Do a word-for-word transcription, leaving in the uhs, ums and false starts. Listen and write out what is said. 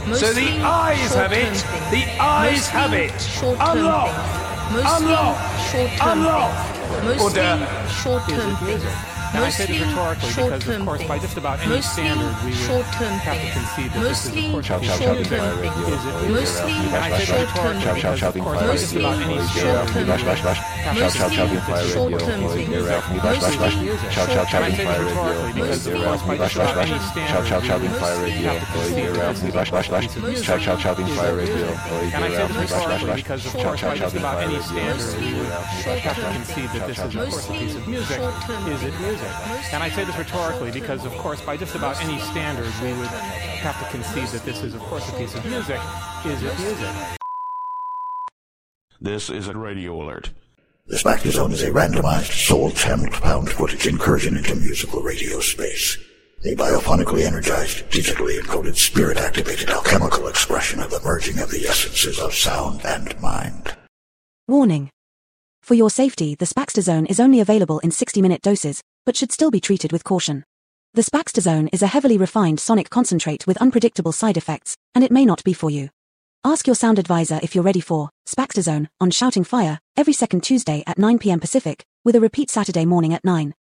So the eyes have it. The eyes have it. Unlock. Unlock. Unlock. Mostly short-term things. Now I say this rhetorically because, of course, by just about any standard, we would have to concede that this is, of course, Shout, shout, shouting fire radio. Is it Mostly and I say this rhetorically shout, shout, because, of shouting course, fire by just about any standard, Bash, bash, bash. Shout, shout, shouting fire radio. Bash, bash, bash. Shout, shout, shouting fire radio. Bash, bash, bash. Shout, shout, shouting fire radio. Bash, bash, bash. Shout, shout, shouting fire radio. And I say this rhetorically because, of course, by just about any standard, we would have to concede that this is, of course, a piece of music. Is it music? And I say this rhetorically because, of course, by just about any standard, we would have to concede that this is, of course, a piece of music. Is it music? This is a radio alert. The Spectre Zone is a randomized, soul-channeled found footage incursion into musical radio space. A biophonically energized, digitally encoded, spirit-activated alchemical expression of the merging of the essences of sound and mind. Warning. For your safety, the Spaxter Zone is only available in sixty-minute doses, but should still be treated with caution. The Spaxter Zone is a heavily refined sonic concentrate with unpredictable side effects, and it may not be for you. Ask your sound advisor if you're ready for Spaxter Zone on Shouting Fire every second Tuesday at nine p.m. Pacific, with a repeat Saturday morning at nine.